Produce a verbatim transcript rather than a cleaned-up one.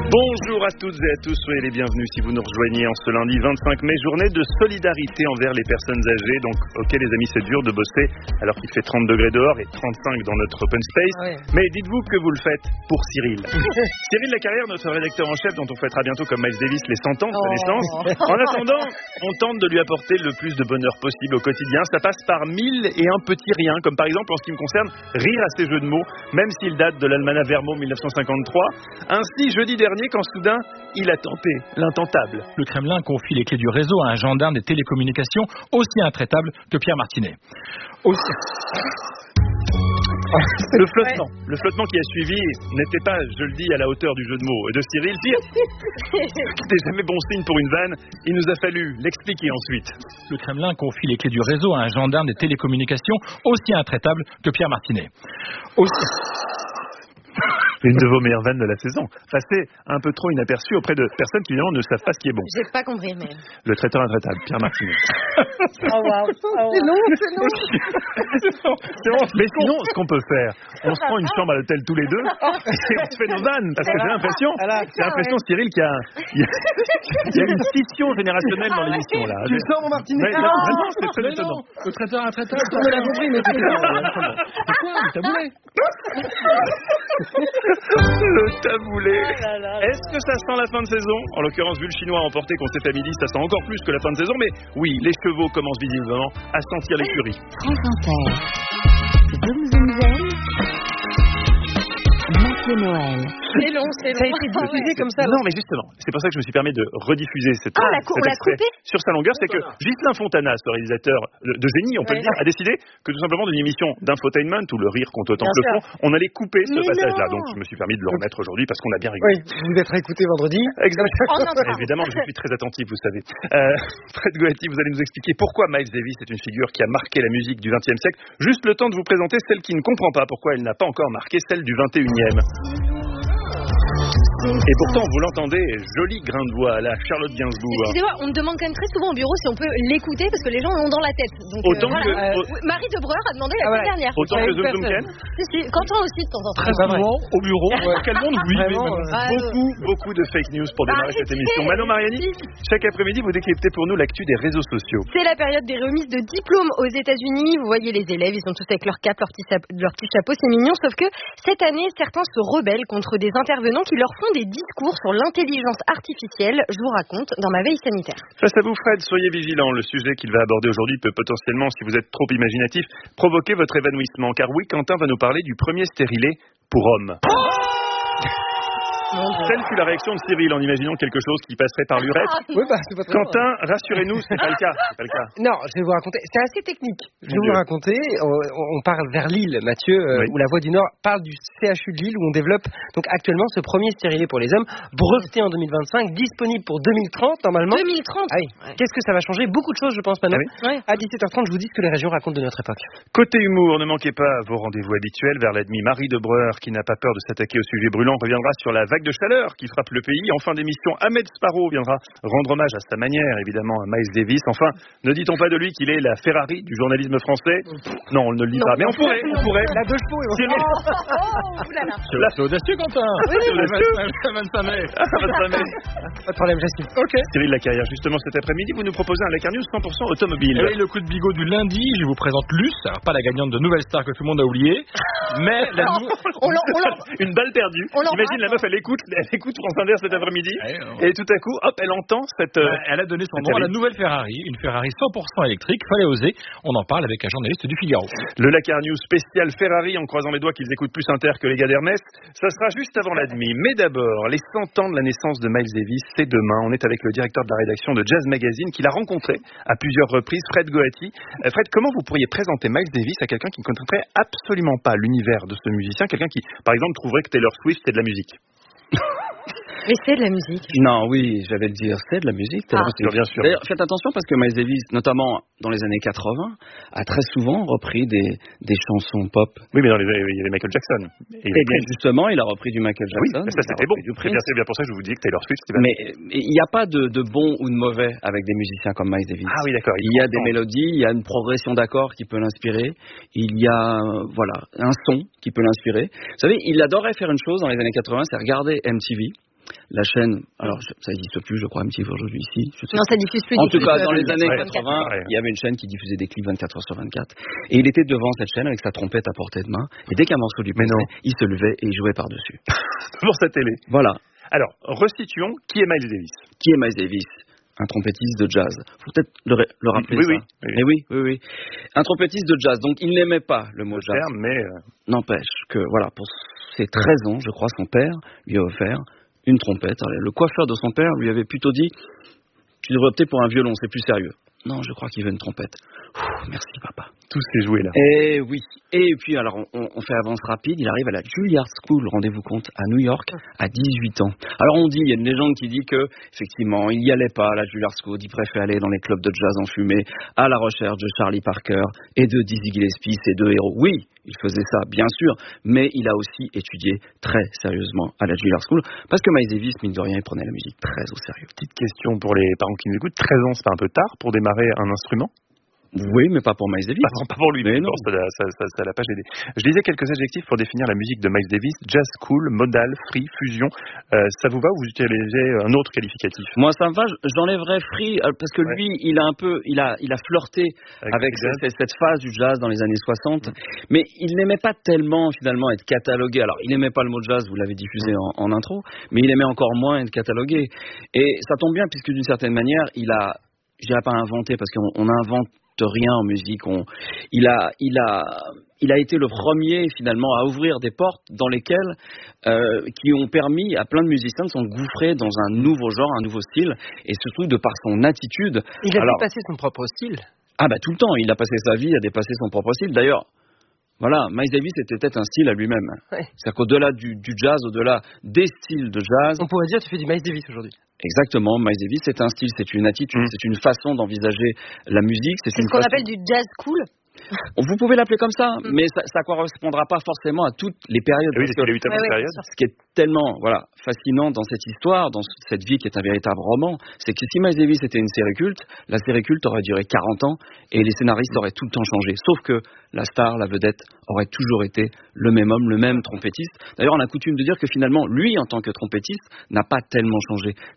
Bonjour à toutes et à tous, soyez les bienvenus si vous nous rejoignez en ce lundi vingt-cinq mai, journée de solidarité envers les personnes âgées. Donc ok les amis, c'est dur de bosser alors qu'il fait trente degrés dehors et trente-cinq dans notre open space, ouais. Mais dites-vous que vous le faites pour Cyril. Cyril Lacarrière, notre rédacteur en chef dont on fêtera bientôt comme Miles Davis les cent ans de sa oh. naissance. En attendant, on tente de lui apporter le plus de bonheur possible au quotidien. Ça passe par mille et un petits riens, comme par exemple en ce qui me concerne, rire à ses jeux de mots, même s'il date de l'Almanach Vermo mille neuf cent cinquante-trois. Ainsi, jeudi dernier, quand soudain, il a tenté l'intentable. Le Kremlin confie les clés du réseau à un gendarme des télécommunications aussi intraitable que Pierre Martinet. Aussi... Le flottement, ouais. le flottement qui a suivi n'était pas, je le dis, à la hauteur du jeu de mots et de Cyril. C'était jamais bon signe pour une vanne. Il nous a fallu l'expliquer ensuite. Le Kremlin confie les clés du réseau à un gendarme des télécommunications aussi intraitable que Pierre Martinet. Aussi... Une de vos meilleures vannes de la saison. Passé un peu trop inaperçu auprès de personnes qui évidemment ne savent pas ce qui est bon. J'ai pas compris, mais... Le traiteur intraitable, Pierre Martinet. Oh waouh, oh, c'est long, c'est long. c'est long. C'est long. Mais sinon, ce qu'on peut faire, on se prend une chambre à l'hôtel tous les deux et on se fait nos vannes. Parce que j'ai l'impression, j'ai l'impression, Cyril, qu'il y a, il y a, il y a une scission générationnelle dans l'émission là. Tu le sors, mon Martinet? Ouais, non, non, c'est très étonnant. Le traiteur intraitable. On l'a compris, mais c'est quoi le taboulet? Le taboulé. Oh Est-ce que ça sent la fin de saison? En l'occurrence, vu le chinois emporté qu'on s'est fait à midi, ça sent encore plus que la fin de saison. Mais oui, les chevaux commencent visiblement à sentir l'écurie. France Inter. Zoom Zoom Zen. Mathieu Noël. C'est long, c'est long. Ça a été diffusé comme ça. Non, mais justement, c'est pour ça que je me suis permis de rediffuser cette, ah, cet on l'a coupé sur sa longueur. C'est que Ghislain Fontana, ce réalisateur de, de génie, on peut ouais. le dire, a décidé que tout simplement d'une émission d'infotainment où le rire compte autant bien que le fond, on allait couper ce passage-là. Donc je me suis permis de le remettre aujourd'hui parce qu'on a bien rigolé. Oui, vous êtes réécouté vendredi. Exactement. Oh, évidemment, je suis très attentif, vous savez. Euh, Fred Goati, vous allez nous expliquer pourquoi Miles Davis est une figure qui a marqué la musique du vingtième siècle. Juste le temps de vous présenter celle qui ne comprend pas pourquoi elle n'a pas encore marqué celle du vingt et unième. Et pourtant, vous l'entendez, joli grain de voix, la Charlotte Gainsbourg. Excusez-moi, on me demande quand même très souvent au bureau si on peut l'écouter parce que les gens l'ont dans la tête. Donc, autant euh, que voilà. euh, Marie Debreur a demandé la semaine ah ouais. dernière. Autant que Zoom Zoom Ken. Si, si. Quentin aussi de temps en temps. Très souvent au bureau. Quel monde vous vivez ah, Beaucoup, euh... beaucoup de fake news pour démarrer ah, cette émission. Manon Mariani, chaque après-midi, vous décryptez pour nous l'actu des réseaux sociaux. C'est la période des remises de diplômes aux États-Unis. Vous voyez les élèves, ils sont tous avec leur cap, leur petit, leur petit chapeau, c'est mignon. Sauf que cette année, certains se rebellent contre des intervenants qui leur font des discours sur l'intelligence artificielle. Je vous raconte dans ma veille sanitaire. Face à vous, Fred, soyez vigilant. Le sujet qu'il va aborder aujourd'hui peut potentiellement, si vous êtes trop imaginatif, provoquer votre évanouissement. Car oui, Quentin va nous parler du premier stérilet pour hommes. Oh Telle fut la réaction de Cyril en imaginant quelque chose qui passerait par l'urètre. Ah, oui, bah, c'est pas très Quentin, rassurez-nous, c'est pas le cas. C'est pas le cas. Non, je vais vous raconter. C'est assez technique. Je vais Mon vous Dieu. raconter. On, on parle vers Lille, Mathieu, euh, oui. où la Voix du Nord parle du C H U de Lille, où on développe donc actuellement ce premier stérilet pour les hommes, breveté en deux mille vingt-cinq, disponible pour deux mille trente normalement. deux mille trente. Ah oui. Ouais. Qu'est-ce que ça va changer? Beaucoup de choses, je pense, maintenant. Ah oui. À dix-sept heures trente, je vous dis ce que les régions racontent de notre époque. Côté humour, ne manquez pas vos rendez-vous habituels. Vers la demi, Marie Debreur, qui n'a pas peur de s'attaquer au sujet brûlant, reviendra sur la vague de chaleur qui frappe le pays. En fin d'émission, Ahmed Sparrow viendra rendre hommage à sa manière, évidemment, à Miles Davis. Enfin, ne dit-on pas de lui qu'il est la Ferrari du journalisme français? Non, on ne le dit non, pas, mais on pourrait, on pourrait. La deux chevaux, et on oh, oh, oulala. C'est audacieux, Quentin. Oui, c'est audacieux. vingt-cinq mai. vingt-cinq mai. Pas de problème, j'assume. Ok. Cyril Lacarrière, justement, cet après-midi, vous nous proposez un Lacar News cent pour cent automobile. Et le coup de bigot du lundi, je vous présente Luce, alors pas la gagnante de Nouvelle Star que tout le monde a oublié, mais la nou... on l'en, on l'en... une balle perdue. Imagine la meuf, elle écoute, elle écoute France Inter cet après-midi. Ouais, et tout à coup, hop, elle entend cette... Euh, elle a donné son nom à la nouvelle Ferrari, une Ferrari cent pour cent électrique, fallait oser. On en parle avec un journaliste du Figaro. Le Lacar News spécial Ferrari, en croisant les doigts qu'ils écoutent plus Inter que les gars d'Hermès, ça sera juste avant la demi. Mais d'abord, les cent ans de la naissance de Miles Davis, c'est demain. On est avec le directeur de la rédaction de Jazz Magazine, qui l'a rencontré à plusieurs reprises, Fred Goati. Euh, Fred, comment vous pourriez présenter Miles Davis à quelqu'un qui ne connaîtrait absolument pas l'univers de ce musicien, quelqu'un qui, par exemple, trouverait que Taylor Swift c'est de la musique? Mais c'est de la musique. Non, oui, j'allais le dire, c'est de la musique. Ah. Bien, bien sûr. D'ailleurs, faites attention parce que Miles Davis, notamment dans les années quatre-vingts, a très souvent repris des, des chansons pop. Oui, mais dans les, il y avait Michael Jackson. Et, et bien justement, il a repris du Michael Jackson. Oui, mais ça c'était bon. C'est bien pour ça que je vous dis que Taylor Swift, c'était Mais il n'y a pas de, de bon ou de mauvais avec des musiciens comme Miles Davis. Ah oui, d'accord. Il, il y a des mélodies, il y a une progression d'accords qui peut l'inspirer. Il y a, voilà, un son qui peut l'inspirer. Vous savez, il adorait faire une chose dans les années quatre-vingts, c'est regarder M T V. la chaîne, alors ça n'existe plus, je crois, M T V aujourd'hui ici. Non, ça diffuse plus. En tout cas, dans les euh, années ouais, quatre-vingts, ouais. il y avait une chaîne qui diffusait des clips vingt-quatre heures sur vingt-quatre. Et il était devant cette chaîne avec sa trompette à portée de main. Et dès qu'un morceau lui plaisait, il se levait et il jouait par-dessus. Pour sa télé. Voilà. Alors, resituons, qui est Miles Davis? Qui est Miles Davis? Un trompettiste de jazz. Faut peut-être le, le rappeler oui, ça. Oui, oui. Mais oui, oui, oui. Un trompettiste de jazz. Donc, il n'aimait pas le mot Le jazz. terme, mais... euh, N'empêche que, voilà, pour ses treize ans, je crois, son père lui a offert une trompette. Alors, le coiffeur de son père lui avait plutôt dit « Tu devrais opter pour un violon, c'est plus sérieux. » Non, je crois qu'il veut une trompette. Ouh, merci, papa. Tout s'est joué là. Et oui. Et puis, alors, on, on fait avance rapide. Il arrive à la Juilliard School, rendez-vous compte, à New York, à dix-huit ans. Alors, on dit, il y a une légende qui dit que, effectivement, il n'y allait pas à la Juilliard School. Il préférait aller dans les clubs de jazz enfumés, à la recherche de Charlie Parker et de Dizzy Gillespie, ces deux héros. Oui, il faisait ça, bien sûr, mais il a aussi étudié très sérieusement à la Juilliard School, parce que Miles Davis, mine de rien, il prenait la musique très au sérieux. Petite question pour les parents qui nous écoutent. treize ans, c'est pas un peu tard pour démarrer un instrument? Oui, mais pas pour Miles Davis. Pas, pas pour lui, mais mais non. ça l'a ça, ça, ça l'a pas gêné. Je lisais quelques adjectifs pour définir la musique de Miles Davis. Jazz cool, modal, free, fusion. Euh, ça vous va ou vous utilisez un autre qualificatif? Moi, ça me va. J'enlèverais free euh, parce que Ouais. lui, il a un peu, il a, il a flirté Avec avec, le jazz. cette, cette phase du jazz dans les années soixante, mais il n'aimait pas tellement finalement être catalogué. Alors, il n'aimait pas le mot jazz, vous l'avez diffusé en, en intro, mais il aimait encore moins être catalogué. Et ça tombe bien puisque d'une certaine manière, il a, je dirais pas inventé parce qu'on on invente rien en musique. On, il a, il a, il a été le premier finalement à ouvrir des portes dans lesquelles euh, qui ont permis à plein de musiciens de s'engouffrer dans un nouveau genre, un nouveau style, et surtout de par son attitude. Il a Alors, dépassé son propre style. ah bah tout le temps, il a passé sa vie à dépasser son propre style. D'ailleurs, voilà, Miles Davis était peut-être un style à lui-même. Ouais. C'est-à-dire qu'au-delà du, du jazz, au-delà des styles de jazz, On pourrait dire tu fais du Miles Davis aujourd'hui. exactement, Miles Davis, c'est un style, c'est une attitude, Mm. c'est une façon d'envisager la musique. C'est C'est une ce qu'on façon- appelle du jazz cool. Vous pouvez l'appeler comme ça, Mm. mais ça ne correspondra pas forcément à toutes les périodes. Oui, parce parce qu'il a que eu tellement Ouais, de ouais, périodes. bien sûr. ce qui est tellement voilà, fascinant dans cette histoire, dans cette vie qui est un véritable roman, c'est que si Miles Davis était une série culte, la série culte aurait duré quarante ans et les scénaristes auraient tout le temps changé. Sauf que la star, la vedette, aurait toujours été le même homme, le même trompettiste. D'ailleurs, on a coutume de dire que finalement, lui, en tant que trompettiste, n'a pas tellement changé.